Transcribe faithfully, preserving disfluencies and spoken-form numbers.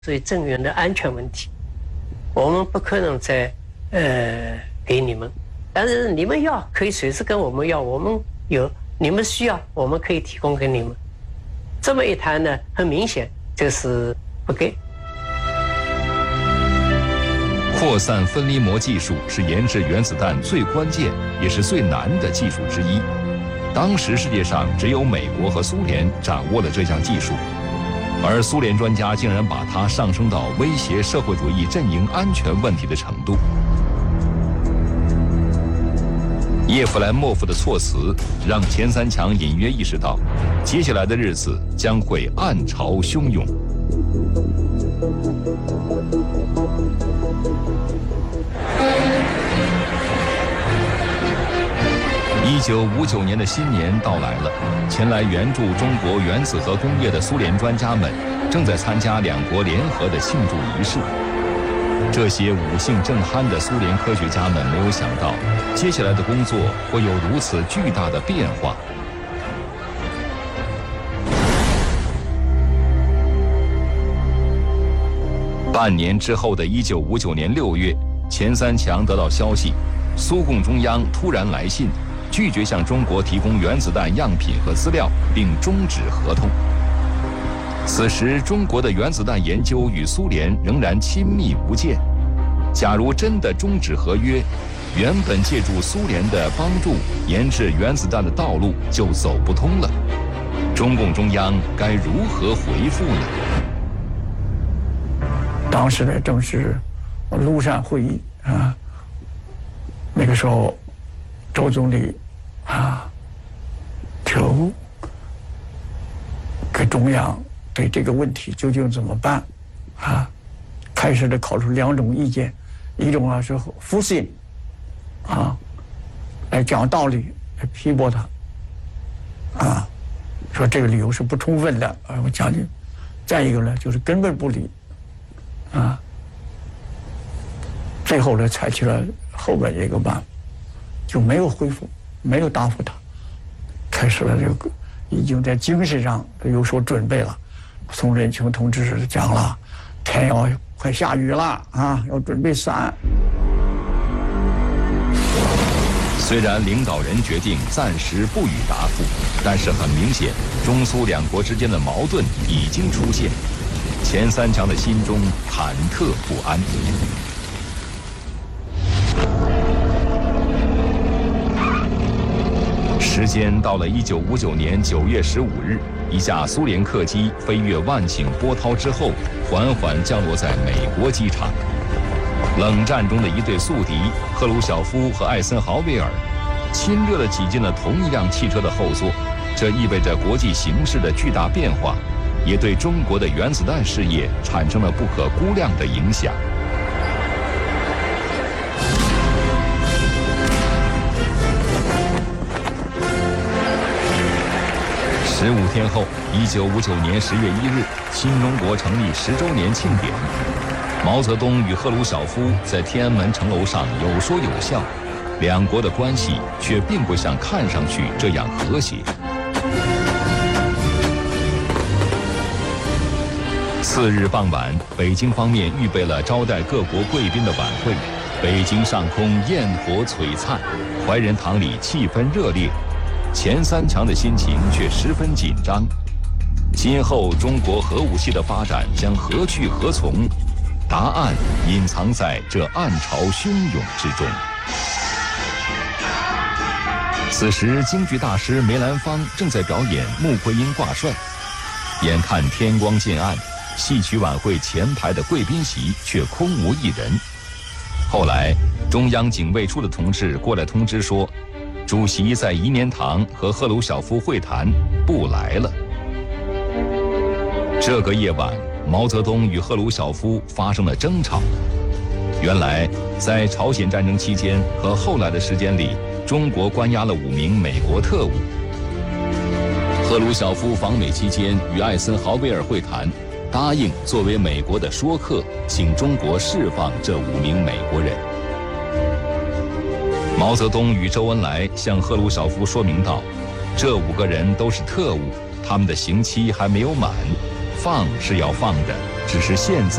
所以增援的安全问题，我们不可能再呃给你们，但是你们要可以随时跟我们要，我们有你们需要，我们可以提供给你们。这么一谈呢，很明显这是不给。 扩散分离膜技术是研制原子弹最关键也是最难的技术之一。当时世界上只有美国和苏联掌握了这项技术，而苏联专家竟然把它上升到威胁社会主义阵营安全问题的程度。叶夫兰莫夫的措辞让钱三强隐约意识到，接下来的日子将会暗潮汹涌。一九五九年的新年到来了，前来援助中国原子核工业的苏联专家们正在参加两国联合的庆祝仪式。这些武性正酣的苏联科学家们没有想到，接下来的工作会有如此巨大的变化。半年之后的一九五九年六月，钱三强得到消息，苏共中央突然来信，拒绝向中国提供原子弹样品和资料，并终止合同。此时，中国的原子弹研究与苏联仍然亲密无间。假如真的终止合约，原本借助苏联的帮助研制原子弹的道路就走不通了。中共中央该如何回复呢？ 当时呢，正是庐山会议啊，那个时候，周总理啊，就给中央对这个问题究竟怎么办啊，开始的考出两种意见，一种啊是负信啊，来讲道理，来批驳他啊，说这个理由是不充分的啊，我讲讲。再一个呢，就是根本不理啊。最后呢，采取了后边这个办法，就没有回复，没有答复他，开始了这个已经在精神上有所准备了。宋任穷同志讲了，天要快下雨了啊，要准备伞。 虽然领导人决定暂时不予答复，但是很明显，中苏两国之间的矛盾已经出现，钱三强的心中忐忑不安。时间到了一九五九年九月十五日，一架苏联客机飞越万顷波涛之后，缓缓降落在美国机场。冷战中的一对宿敌赫鲁晓夫和艾森豪威尔亲热地挤进了同一辆汽车的后座，这意味着国际形势的巨大变化，也对中国的原子弹事业产生了不可估量的影响。十五天后，一九五九年十月一日，新中国成立十周年庆典。毛泽东与赫鲁晓夫在天安门城楼上有说有笑，两国的关系却并不像看上去这样和谐。次日傍晚，北京方面预备了招待各国贵宾的晚会，北京上空焰火璀璨，怀仁堂里气氛热烈。钱三强的心情却十分紧张，今后中国核武器的发展将何去何从？答案隐藏在这暗潮汹涌之中。此时，京剧大师梅兰芳正在表演穆桂英挂帅。眼看天光渐暗，戏曲晚会前排的贵宾席却空无一人。后来，中央警卫处的同志过来通知说，主席在颐年堂和赫鲁晓夫会谈，不来了。这个夜晚，毛泽东与赫鲁晓夫发生了争吵。原来，在朝鲜战争期间和后来的时间里，中国关押了五名美国特务。赫鲁晓夫访美期间与艾森豪威尔会谈，答应作为美国的说客，请中国释放这五名美国人。毛泽东与周恩来向赫鲁晓夫说明道，这五个人都是特务，他们的刑期还没有满，放是要放的， 只是现在